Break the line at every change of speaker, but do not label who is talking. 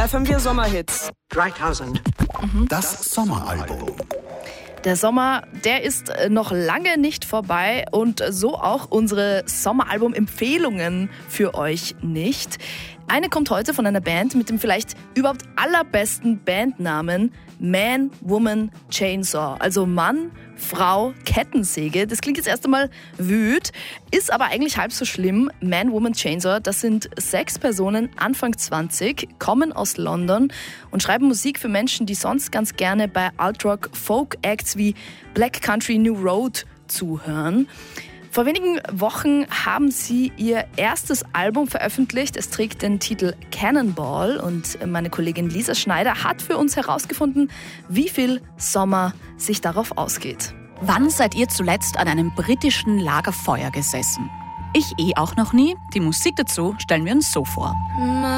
FM4 Sommerhits.
3000.
Das Sommeralbum.
Der Sommer, der ist noch lange nicht vorbei und so auch unsere Sommeralbum-Empfehlungen für euch nicht. Eine kommt heute von einer Band mit dem vielleicht überhaupt allerbesten Bandnamen Man, Woman, Chainsaw. Also Mann, Frau, Kettensäge. Das klingt jetzt erst einmal wüt, ist aber eigentlich halb so schlimm. Man, Woman, Chainsaw, das sind 6 Personen, Anfang 20, kommen aus London und schreiben Musik für Menschen, die sonst ganz gerne bei Alt-Rock-Folk-Acts wie Black Country New Road zuhören. Vor wenigen Wochen haben sie ihr erstes Album veröffentlicht. Es trägt den Titel Cannonball und meine Kollegin Lisa Schneider hat für uns herausgefunden, wie viel Sommer sich darauf ausgeht.
Wann seid ihr zuletzt an einem britischen Lagerfeuer gesessen? Ich auch noch nie. Die Musik dazu stellen wir uns so vor.